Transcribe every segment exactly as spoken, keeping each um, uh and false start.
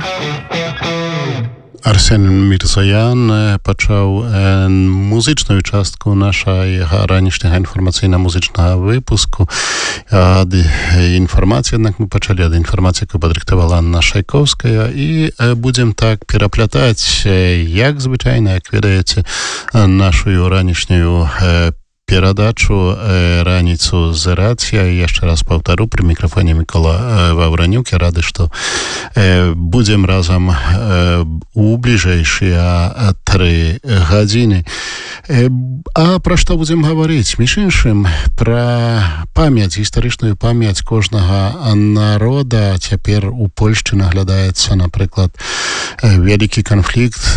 Арсен Мірзаян пачаў музычную частку нашага ранішняга інфармацыйна-музычнага выпуску. Ад інфармацыі, аднак мы пачалі ад інфармацыі, якую падрыхтавала Анна Шайковская, і будзем так пераплятаць, як звычайна, як ведаеце, нашу ранішнюю перадачу раніцу з рацыя. Яшчэ раз паўтару, пры мікрафоне Мікола Ваўранюк. Я рады, што будзем разам у бліжэйшыя тры гадзіны. А пра што будзем гаварыць? Між іншым, пра памяць, гістарычную памяць кожнага народа. Цяпер у Польшчы наглядаецца, напрыклад, вялікі канфлікт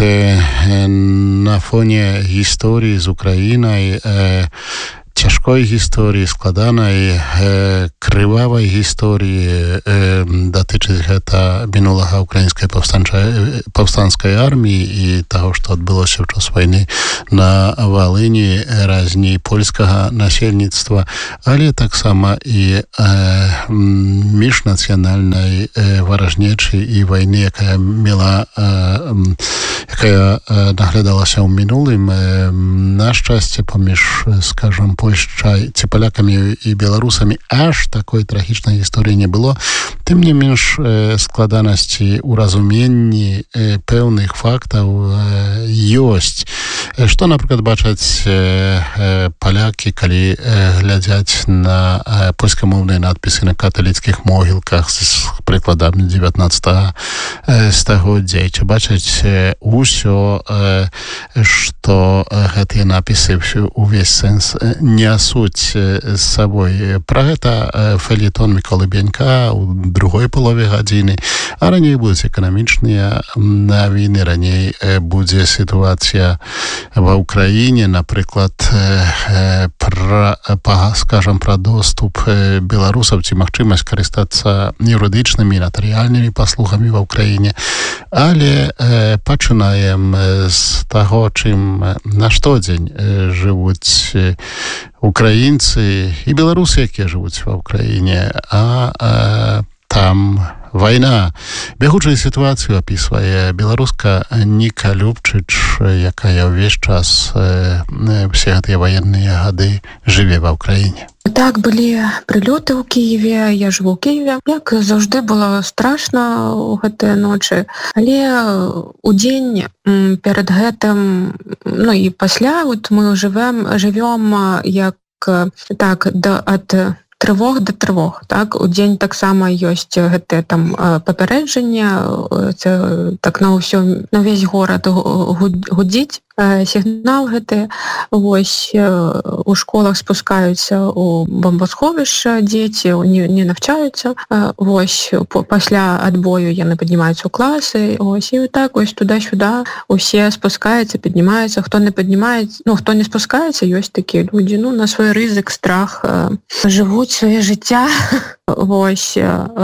на фоне гісторыі з Украінай, цяжкой гісторыі, складанай, крывавай гісторыі. Датычыць гэта мінулага украінскай паўстанцкай арміі і таго, што адбылося ў час вайны на Валыні, разні польскага насельніцтва, але таксама і міжнацыянальнай варажнечы і вайны, якая мела, якая наглядалася ў мінулым. На шчасце, паміж, скажам, Польшчай ці палякамі і беларусамі аж такой трагічнай гісторыі не было. Тым не менш, складанасці ў разуменні пэўных фактаў ёсць. Што, напрыклад, бачаць палякі, калі глядзяць на польскамоўныя надпісы на каталіцкіх могілках з прыкладамі дзевятнаццатага стагоддзя, і бачаць усё, што гэтыя напісы увесь сэнс нясуць з сабой. Пра гэта фельетон Міколы Бянька ў другой палове гадзіны. А раней будуць эканамічныя навіны, раней будзе сітуацыя ва Ўкраіне, напрыклад, пра, скажам, пра доступ беларусаў ці магчымасць карыстацца юрыдычнымі, натарыяльнымі паслугамі ва Ўкраіне. Але пачынаем з таго, чым на штодзень жывуць украінцы і беларусы, якія жывуць ва Ўкраіне. А, а там вайна. Бягучую сітуацыю апісвае беларуска Ніка Любчыч, якая ўвесь час усе гэтыя ваенныя гады жыве ва Ўкраіне. Так, былі прылёты ў Кіеве, я жыву ў Кіеве. Як заўжды было страшна ў гэтыя ночы, але у дзень перад гэтым, ну і пасля, вот мы жывем, жывём як так, да, ад трывог да трывог, так? У дзень таксама ёсць гэтыя там папярэджанне, так на ўсё, на ўвесь горад гудзіць сігнал гэты. Вось у школах спускаюцца у бомбасховішча дзеці, не, не навчаюцца. Вось пасля адбою яны паднімаюцца ў класы. Вось і так вось туда-сюда усе спускаюцца, паднімаюцца. Хто не паднімаецца, ну хто не спускаецца, ёсць такія людзі, ну на свой рызык, страх жывуць сваё жыцця. Вось,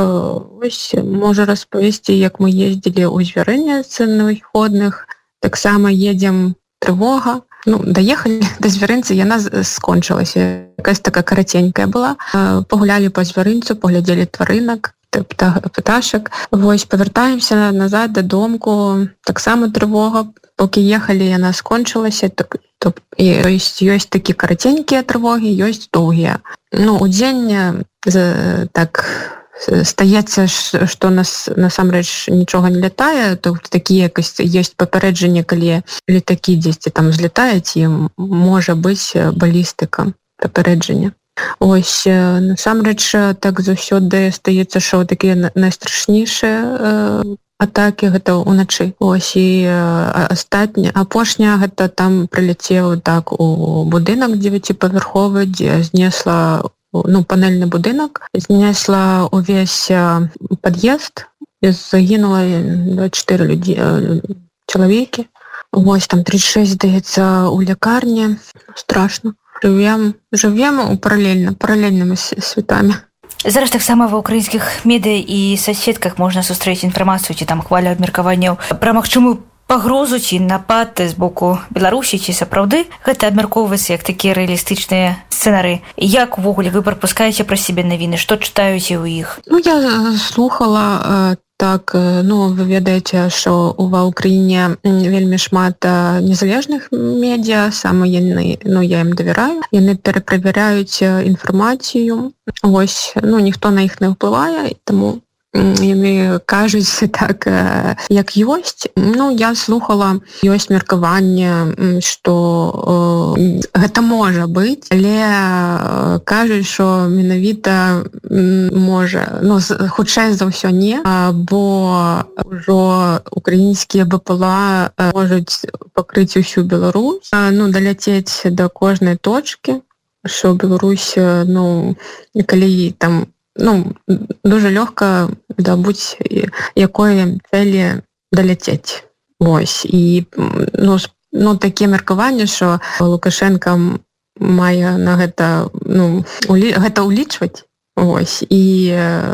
вось можа распавесці, як мы ездзілі ў Звярынец на выходных. Таксама едзем, трывога. Ну, даехалі да Звярынца, яна скончылася. Якась така караценькая была. Пагулялі па Звярынцу, паглядзелі тварынак, пташак. Вось, павяртаемся назад дадомку. Таксама трывога. Покі ехалі, яна скончылася. Так, то, і, ёсць, ёсць такі караценькія трывогі, ёсць доўгія. Ну, у дзень так стаецца, што нас насамрэч нічога не лятае, то такі якасць ёсць папярэджанне, калі летакі дзесьці там злятаюць, і можа быць балістыка, папярэджанне. Ось, насамрэч, так заўсёды стаецца, што такія найстрашнейшыя атакі гэта ўначы. Ось, і астатня, апошняя гэта там прыляцеў так у будынак дзевяціпавярховы, дзе знесла, ну, панельны будынак, знесла увесь пад'езд, і загінула дваццаць чатыры людзі, чалавекі. Вось, там тридцать шесть, здаецца, у лякарні. Страшна. Жывем, жывем у паралельна, паралельнымі светамі. Зараз таксама ва ўкраінскіх медыа і соцсетках можна сустрэць інфармацыю ці там хваля абмеркаванняў пра магчымую пагрозу ці напад з боку Беларусі, ці сапраўды гэта абмяркоўваецца як такія рэалістычныя сцэнары. Як увогуле вы прапускаеце пра сябе навіны? Што чытаеце ў іх? Ну, я слухала так, ну, вы ведаеце, што ва Ўкраіне вельмі шмат незалежных медіа, саме яны, ну, я ім давяраю, яны пераправяраюць інфармацыю, вось, ну, ніхто на іх не ўплывае, таму яны кажуць так, як ёсць. Ну, я слухала, ёсць меркаванне, што гэта можа быць, але кажуць, што менавіта можа, ну, хутчэй за ўсё не, бо ўжо украінскія БПЛА можуць пакрыць усю Беларусь, ну, даляцець да кожнай точкі, што Беларусь, ну, калі там ну, дуже лёгка добуць якой цэлі даляцець. Вось. І, ну, ну, такі меркаванне, што Лукашенко мае на гэта, ну, улі, гэта улічваць. Вось. І,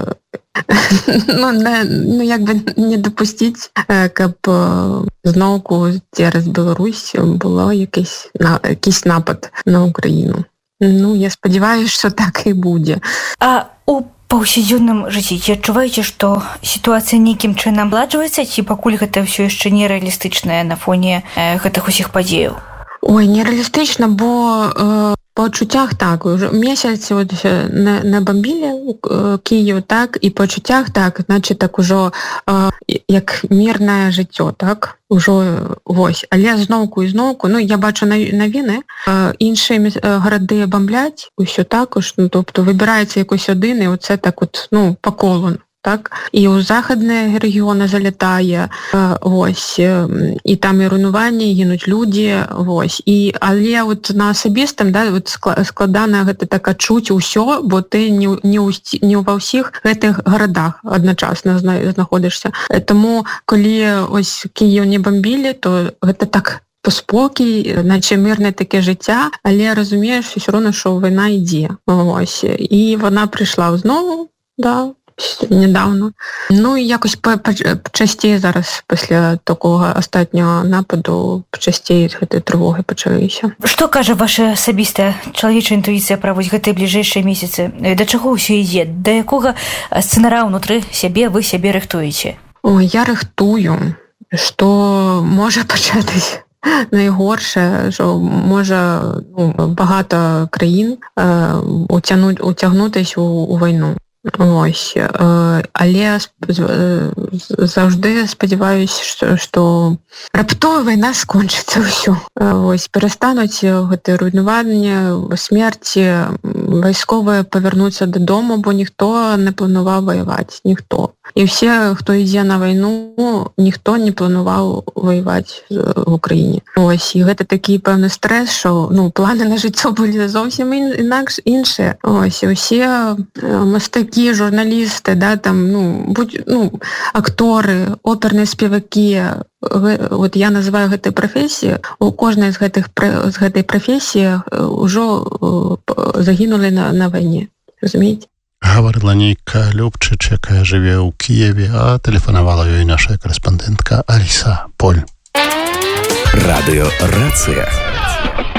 ну, не, ну, як бы не допусціць, каб зноўку цераз Беларусь было якийсь, на, якийсь напад на Україну. Ну, я спадзяваюся, што так і будзе. А у паўсядзённым жыцці ці адчуваеце, што сітуацыя нейкім чынам наладжваецца, ці пакуль гэта ўсё яшчэ нерэалістычнае на фоне э, гэтых усіх падзеяў? Ой, нерэалістычна, бо э, па адчуццях так, уже месяц вот, не, не бомбілі э, Київ, так, і па адчуццях так, значит, так ужо э, як мірнае жыццё, так, ужо вось. Але зноўку і зноўку, ну, я бачу навіны, э, іншыя э, гарады бомбляць, усё так, уж, ну, тобто выбіраецца якось адзін, і оце так от, ну, па колу. Так? І ў захадныя рэгіёны залятае, вось, і там і руйнаванні, гінуць людзі, вось. І, але от на асабістым, да, от складана гэта так адчуць усё, бо ты не, не, ўсці, не ва ўсіх гэтых гарадах адначасна знаходзішся. Таму, калі ось Кіев не бомбілі, то гэта так спокій, наче мирне таке життя, але розумієш все одно, що війна йде. Ось. І вона прийшла знову, да, недавно. Ну і якось почастіше зараз, після такого останнього нападу, почастіше гэтай тривоги почалися. Што кажа ваша асабістая чалавечая інтуіцыя пра вось гэтыя бліжэйшыя месяцы? Да чаго ўсё ідзе? Да якога сцэнара ўнутры сябе вы сябе рыхтуеце? Ой, я рыхтую, што можа пачатись найгорше, що може, ну, багато країн е, утягнуть, утягнутись у, у війну. Ось. Е, але завжди сподіваюся, що, що раптово війна скончиться все. Е, ось. Перестануть гэты руйнування, смерті, військові повернуться додому, бо ніхто не планував воювати. Ніхто. І всі, хто йде на війну, ніхто не планував воювати в Україні. Ось, і це такий певний стрес, що, ну, плани на життя були зовсім інакше, інші. Ось, і всі мастаки, журналісти, да, там, ну, будь, ну, актори, оперні співаки, от я називаю гэтай професії, у кожній з гэтых, з гэтай професії вже загинули на, на війні. Розумієте? Гаварыла нейка Любчыч, якая жыве ў Кіеве, а тэлефанавала ёй наша корэспандэнтка Аліса Поль. Радыё Рацыя.